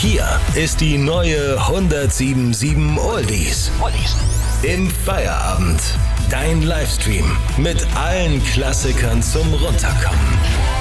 Hier ist die neue 107.7 Oldies. Im Feierabend. Dein Livestream mit allen Klassikern zum Runterkommen.